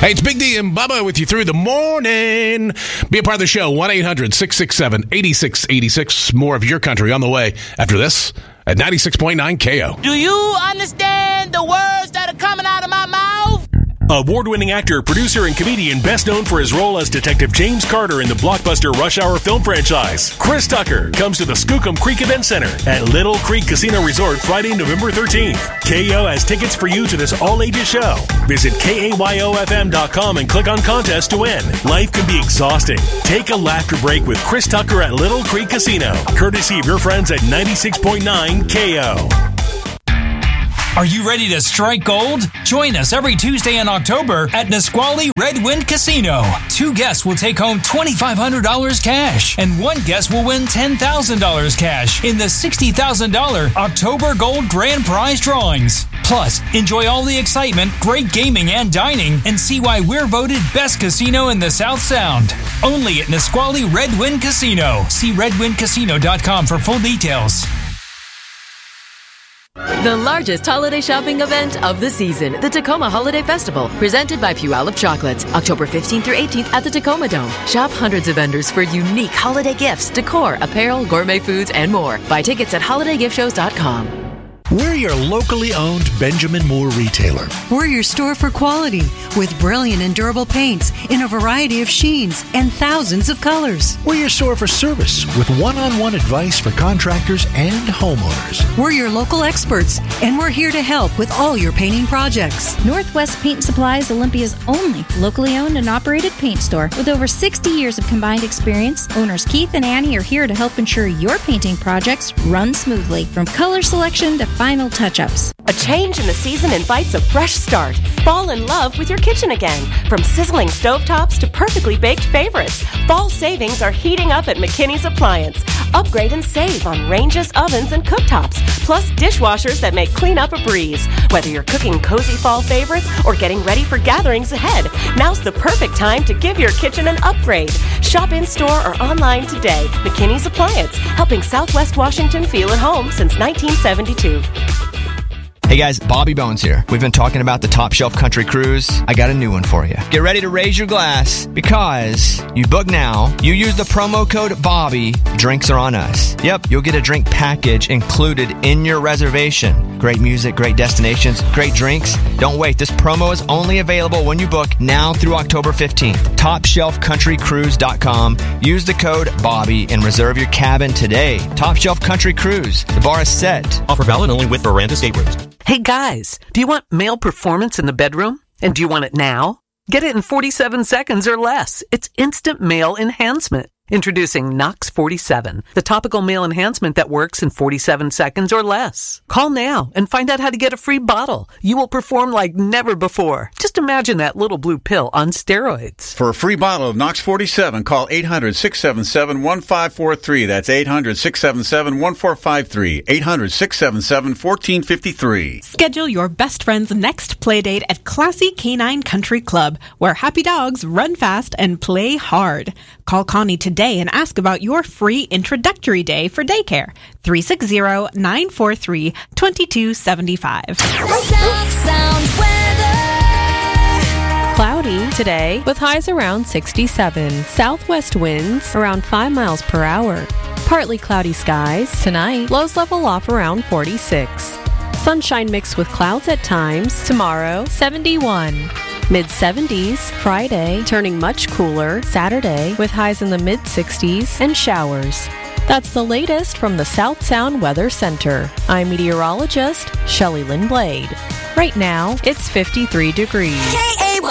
Hey, it's Big D and Bubba with you through the morning. Be a part of the show, 1-800-667-8686. More of your country on the way after this at 96.9 KO. Do you understand the words that are coming out of my mouth? Award-winning actor, producer, and comedian best known for his role as Detective James Carter in the blockbuster Rush Hour film franchise, Chris Tucker comes to the Skookum Creek Event Center at Little Creek Casino Resort Friday, November 13th. KO has tickets for you to this all-ages show. Visit KAYOFM.com and click on contest to win. Life can be exhausting. Take a laughter break with Chris Tucker at Little Creek Casino, courtesy of your friends at 96.9 KO. Are you ready to strike gold? Join us every Tuesday in October at Nisqually Red Wind Casino. 2 guests will take home $2,500 cash, and 1 guest will win $10,000 cash in the $60,000 October Gold Grand Prize drawings. Plus, enjoy all the excitement, great gaming and dining, and see why we're voted best casino in the South Sound. Only at Nisqually Red Wind Casino. See redwindcasino.com for full details. The largest holiday shopping event of the season, the Tacoma Holiday Festival, presented by Puyallup Chocolates, October 15th through 18th at the Tacoma Dome. Shop hundreds of vendors for unique holiday gifts, decor, apparel, gourmet foods, and more. Buy tickets at holidaygiftShows.com. We're your locally owned Benjamin Moore retailer. We're your store for quality with brilliant and durable paints in a variety of sheens and thousands of colors. We're your store for service with one-on-one advice for contractors and homeowners. We're your local experts, and we're here to help with all your painting projects. Northwest Paint Supply is Olympia's only locally owned and operated paint store. With over 60 years of combined experience, owners Keith and Annie are here to help ensure your painting projects run smoothly, from color selection to final touch-ups. A change in the season invites a fresh start. Fall in love with your kitchen again. From sizzling stovetops to perfectly baked favorites, fall savings are heating up at McKinney's Appliance. Upgrade and save on ranges, ovens, and cooktops, plus dishwashers that make cleanup a breeze. Whether you're cooking cozy fall favorites or getting ready for gatherings ahead, now's the perfect time to give your kitchen an upgrade. Shop in-store or online today. McKinney's Appliance, helping Southwest Washington feel at home since 1972. Hey guys, Bobby Bones here. We've been talking about the Top Shelf Country Cruise. I got a new one for you. Get ready to raise your glass because you book now. You use the promo code BOBBY. Drinks are on us. Yep, you'll get a drink package included in your reservation. Great music, great destinations, great drinks. Don't wait. This promo is only available when you book now through October 15th. TopShelfCountryCruise.com. Use the code BOBBY and reserve your cabin today. Top Shelf Country Cruise. The bar is set. Offer valid only with Miranda State Rooms. Hey guys, do you want male performance in the bedroom? And do you want it now? Get it in 47 seconds or less. It's instant male enhancement. Introducing Nox 47, the topical male enhancement that works in 47 seconds or less. Call now and find out how to get a free bottle. You will perform like never before. Just imagine that little blue pill on steroids. For a free bottle of Nox 47, call 800-677-1543. That's 800-677-1453. 800-677-1453. Schedule your best friend's next play date at Classy Canine Country Club, where happy dogs run fast and play hard. Call Connie today and ask about your free introductory day for daycare. 360-943-2275. Cloudy today with highs around 67. Southwest winds around 5 miles per hour. Partly cloudy skies tonight. Lows level off around 46. Sunshine mixed with clouds at times. Tomorrow, 71. Mid-70s, Friday, turning much cooler. Saturday, with highs in the mid-60s and showers. That's the latest from the South Sound Weather Center. I'm meteorologist Shelley Lynn Blade. Right now, it's 53 degrees.